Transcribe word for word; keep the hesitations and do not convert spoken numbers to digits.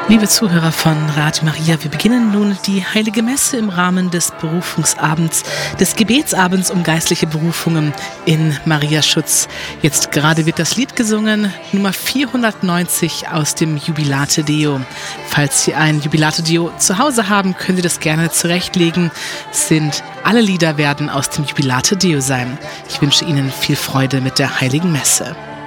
Liebe Zuhörer von Radio Maria, wir beginnen nun die Heilige Messe im Rahmen des Berufungsabends, des Gebetsabends um geistliche Berufungen in Mariaschutz. Jetzt gerade wird das Lied gesungen, Nummer vierhundertneunzig aus dem Jubilate Deo. Falls Sie ein Jubilate Deo zu Hause haben, können Sie das gerne zurechtlegen. Es sind alle Lieder werden aus dem Jubilate Deo sein. Ich wünsche Ihnen viel Freude mit der Heiligen Messe.